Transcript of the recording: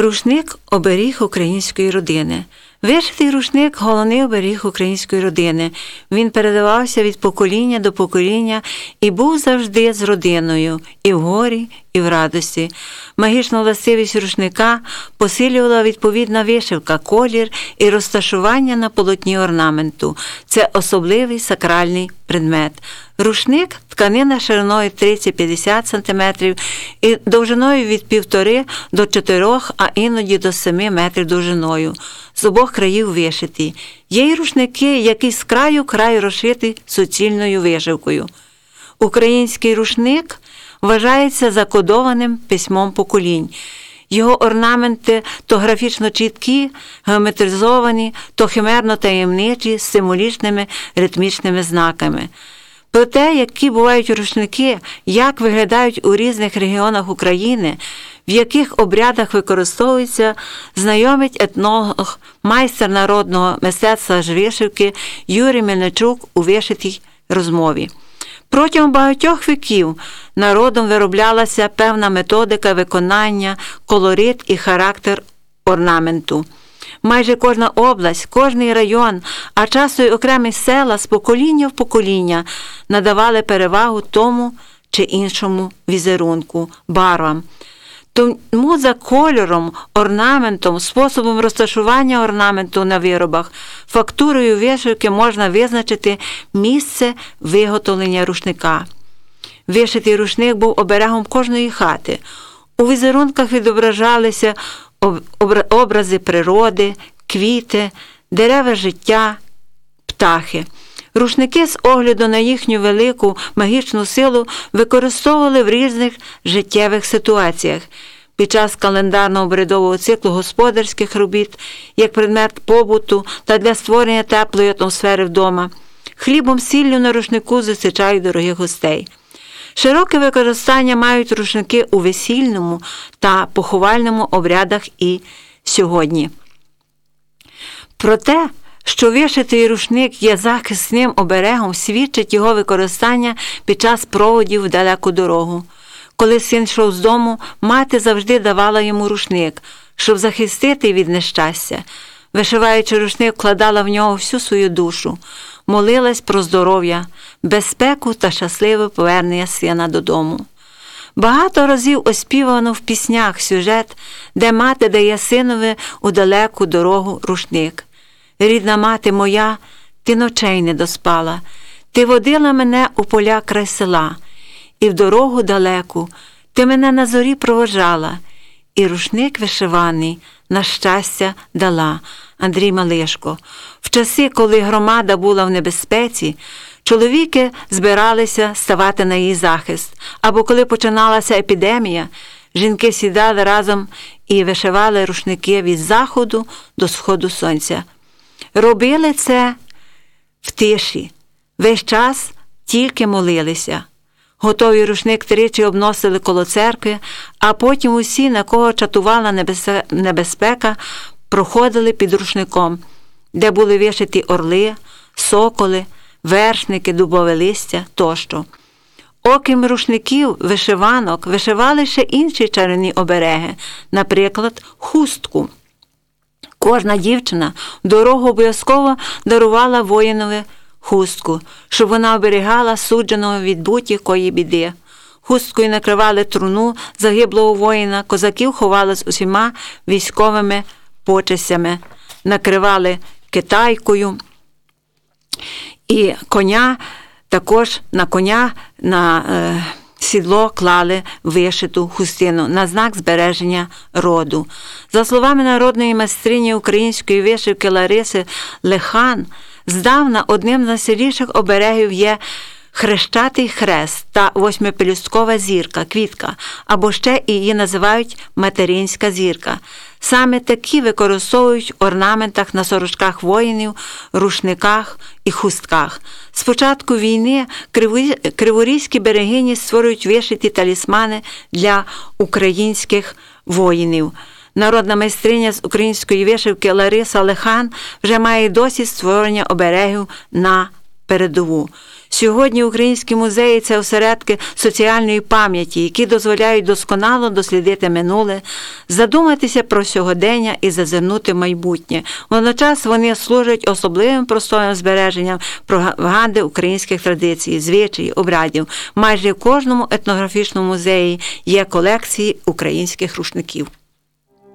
Рушник – оберіг української родини. Вишитий рушник – головний оберіг української родини. Він передавався від покоління до покоління і був завжди з родиною і в горі, і в радості. Магічну властивість рушника посилювала відповідна вишивка, колір і розташування на полотні орнаменту. Це особливий сакральний предмет. Рушник – тканина шириною 30-50 см і довжиною від 1,5 до 4, а іноді до 7 метрів довжиною. З обох країв вишиті. Є й рушники, які з краю край розшиті суцільною вишивкою. Український рушник вважається закодованим письмом поколінь. Його орнаменти то графічно чіткі, геометризовані, то химерно таємничі з символічними ритмічними знаками. Про те, які бувають рушники, як виглядають у різних регіонах України, в яких обрядах використовуються, знайомить етнолог, майстер народного мистецтва з вишивки Юрій Мельничук у вишитій розмові. Протягом багатьох віків народом вироблялася певна методика виконання, колорит і характер орнаменту. Майже кожна область, кожний район, а часто й окремі села з покоління в покоління надавали перевагу тому чи іншому візерунку, барвам. Тому за кольором, орнаментом, способом розташування орнаменту на виробах, фактурою вишивки можна визначити місце виготовлення рушника. Вишитий рушник був оберегом кожної хати. У візерунках відображалися образи природи, квіти, дерева життя, птахи. Рушники з огляду на їхню велику магічну силу використовували в різних життєвих ситуаціях. Під час календарно-обрядового циклу господарських робіт, як предмет побуту та для створення теплої атмосфери вдома. Хлібом, сіллю на рушнику зустрічають дорогих гостей. Широке використання мають рушники у весільному та поховальному обрядах і сьогодні. Про те, що вишитий рушник є захисним оберегом, свідчить його використання під час проводів в далеку дорогу. Коли син йшов з дому, мати завжди давала йому рушник, щоб захистити від нещастя. Вишиваючи рушник, вкладала в нього всю свою душу, молилась про здоров'я, безпеку та щасливе повернення сина додому. Багато разів оспівано в піснях сюжет, де мати дає синові у далеку дорогу рушник. «Рідна мати моя, ти ночей не доспала, ти водила мене у поля край села, і в дорогу далеку ти мене на зорі проводжала, і рушник вишиваний на щастя дала». Андрій Малишко. В часи, коли громада була в небезпеці, чоловіки збиралися ставати на її захист, або коли починалася епідемія, жінки сідали разом і вишивали рушники від заходу до сходу сонця. Робили це в тиші, весь час тільки молилися. Готовий рушник тричі обносили коло церкви, а потім усі, на кого чатувала небезпека, проходили під рушником, де були вишиті орли, соколи, вершники, дубове листя тощо. Окрім рушників, вишиванок, вишивали ще інші чарівні обереги, наприклад, хустку. Кожна дівчина в дорогу обов'язково дарувала воїнові хустку, щоб вона оберігала судженого від будь-якої біди. Хусткою накривали труну загиблого воїна, козаків ховали з усіма військовими почестями, накривали китайкою і коня, також на коня, на сідло клали вишиту хустину на знак збереження роду. За словами народної майстрині української вишивки Лариси Лехан, здавна одним з найсильніших оберегів є хрещатий хрест та восьмипелюсткова зірка, квітка, або ще її називають материнська зірка. Саме такі використовують в орнаментах на сорочках воїнів, рушниках і хустках. З початку війни криворізькі берегині створюють вишиті талісмани для українських воїнів. Народна майстриня з української вишивки Лариса Лехан вже має досвід створення оберегів на передову. Сьогодні українські музеї – це осередки соціальної пам'яті, які дозволяють досконало дослідити минуле, задуматися про сьогодення і зазирнути в майбутнє. Водночас вони служать особливим простоєм збереженням пропаганди українських традицій, звичаїв, обрядів. Майже в кожному етнографічному музеї є колекції українських рушників.